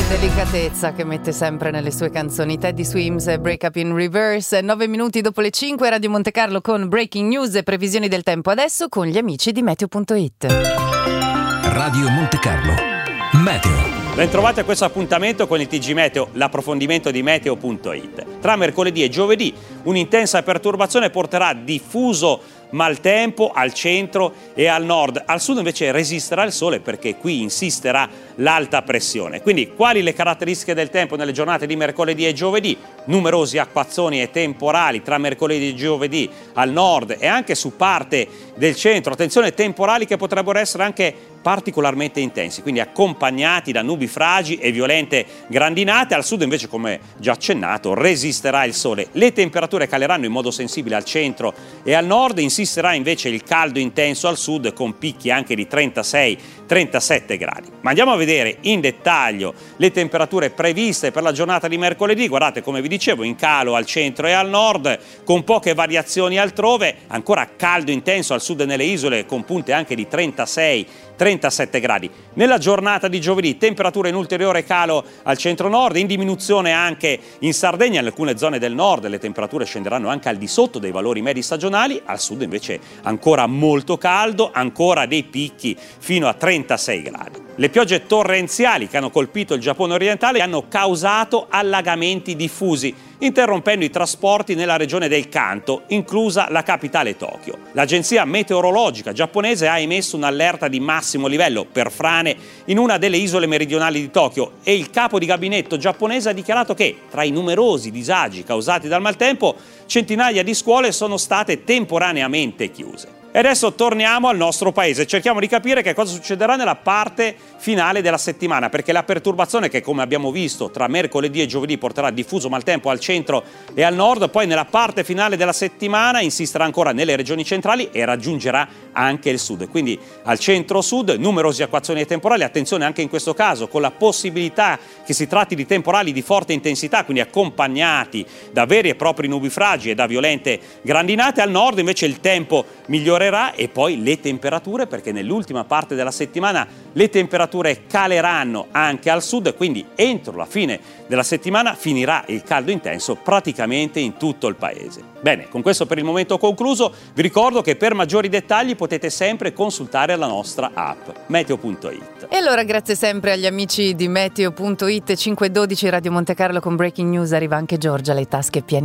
Delicatezza che mette sempre nelle sue canzoni. Teddy Swims e Break Up in Reverse. 9 minuti dopo le 5, Radio Monte Carlo con breaking news e previsioni del tempo. Adesso con gli amici di Meteo.it. Radio Monte Carlo Meteo. Bentrovati a questo appuntamento con il TG Meteo, l'approfondimento di Meteo.it. Tra mercoledì e giovedì un'intensa perturbazione porterà diffuso maltempo al centro e al nord. Al sud invece resisterà il sole perché qui insisterà l'alta pressione. Quindi quali le caratteristiche del tempo nelle giornate di mercoledì e giovedì? Numerosi acquazzoni e temporali tra mercoledì e giovedì al nord e anche su parte del centro. Attenzione, temporali che potrebbero essere anche particolarmente intensi, quindi accompagnati da nubifragi e violente grandinate. Al sud invece, come già accennato, resisterà il sole. Le temperature caleranno in modo sensibile al centro e al nord, insisterà invece il caldo intenso al sud con picchi anche di 36-37 gradi. Ma andiamo a vedere in dettaglio le temperature previste per la giornata di mercoledì. Guardate, come vi dicevo, in calo al centro e al nord, con poche variazioni altrove, ancora caldo intenso al sud e nelle isole con punte anche di 36-37 gradi. Nella giornata di giovedì temperature in ulteriore calo al centro-nord, in diminuzione anche in Sardegna, in alcune zone del nord le temperature scenderanno anche al di sotto dei valori medi stagionali, al sud invece ancora molto caldo, ancora dei picchi fino a 36 gradi. Le piogge torrenziali che hanno colpito il Giappone orientale hanno causato allagamenti diffusi, interrompendo i trasporti nella regione del Kanto, inclusa la capitale Tokyo. L'agenzia meteorologica giapponese ha emesso un'allerta di massimo livello per frane in una delle isole meridionali di Tokyo e il capo di gabinetto giapponese ha dichiarato che, tra i numerosi disagi causati dal maltempo, centinaia di scuole sono state temporaneamente chiuse. E adesso torniamo al nostro paese, cerchiamo di capire che cosa succederà nella parte finale della settimana, perché la perturbazione che, come abbiamo visto, tra mercoledì e giovedì porterà diffuso maltempo al centro e al nord, poi nella parte finale della settimana insisterà ancora nelle regioni centrali e raggiungerà anche il sud. Quindi al centro-sud numerosi acquazzoni e temporali, attenzione anche in questo caso con la possibilità che si tratti di temporali di forte intensità, quindi accompagnati da veri e propri nubifragi e da violente grandinate. Al nord invece il tempo migliorerà e poi le temperature, perché nell'ultima parte della settimana le temperature caleranno anche al sud, quindi entro la fine della settimana finirà il caldo intenso praticamente in tutto il paese. Bene, con questo per il momento ho concluso. Vi ricordo che per maggiori dettagli potete sempre consultare la nostra app Meteo.it. E allora grazie sempre agli amici di Meteo.it. 5:12 Radio Monte Carlo con breaking news. Arriva anche Giorgia, le tasche piene